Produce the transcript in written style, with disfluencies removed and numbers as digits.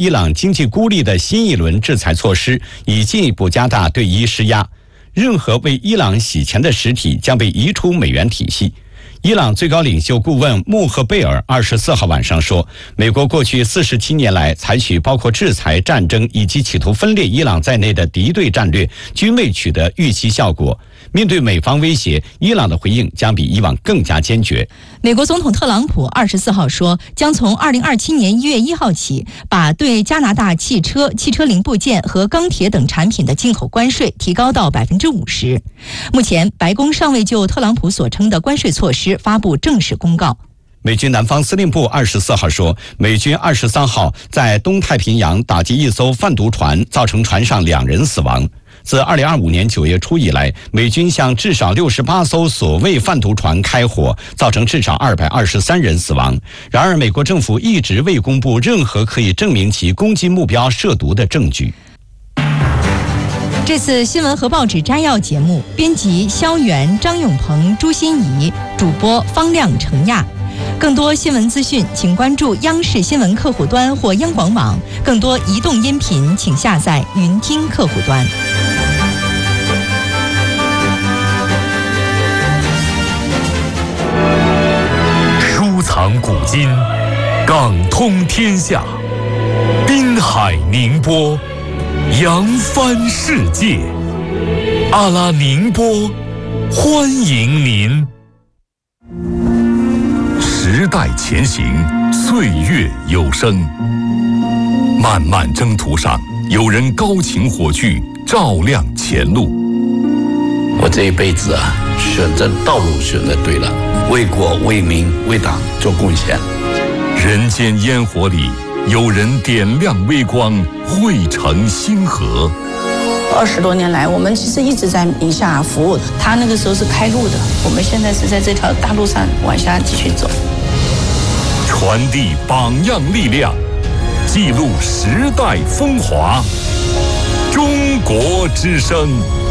伊朗经济孤立的新一轮制裁措施，以进一步加大对伊施压。任何为伊朗洗钱的实体将被移出美元体系。伊朗最高领袖顾问穆赫贝尔24号晚上说，美国过去47年来采取包括制裁、战争以及企图分裂伊朗在内的敌对战略，均未取得预期效果。面对美方威胁，伊朗的回应将比以往更加坚决。 美国总统特朗普24号说，将从2027年1月1号起，把对加拿大汽车、汽车零部件和钢铁等产品的进口关税提高到50%。目前，白宫尚未就特朗普所称的关税措施发布正式公告。 美军南方司令部24号说，美军23号在东太平洋打击一艘贩毒船，造成船上2人死亡。自2025年9月初以来，美军向至少68艘所谓贩毒船开火，造成至少223人死亡。然而，美国政府一直未公布任何可以证明其攻击目标涉毒的证据。 这次新闻和报纸摘要节目，编辑肖元、张永鹏、朱欣怡，主播方亮、程亚。更多新闻资讯，请关注央视新闻客户端或央广网。更多移动音频，请下载云听客户端。 收藏古今，港通天下，滨海宁波，扬帆世界。阿拉宁波，欢迎您。时代前行，岁月有声。漫漫征途上，有人高擎火炬，照亮前路。 我这一辈子选择道路选择对了，为国为民为党做贡献。 人间烟火里，有人点亮微光，汇成星河。 20多年来，我们其实一直在宁夏服务。他那个时候是开路的，我们现在是在这条大路上往下继续走。 传递榜样力量，记录时代风华。中国之声。